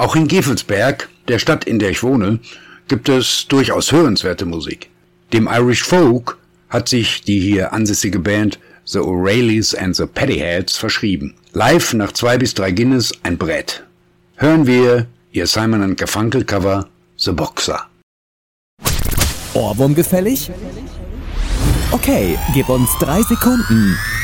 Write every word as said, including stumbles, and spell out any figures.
Auch in Gevelsberg, der Stadt, in der ich wohne, gibt es durchaus hörenswerte Musik. Dem Irish Folk hat sich die hier ansässige Band The O'Reillys and the Paddyheads verschrieben. Live nach zwei bis drei Guinness ein Brett. Hören wir ihr Simon and Garfunkel Cover The Boxer. Ohrwurm gefällig? Okay, gib uns drei Sekunden.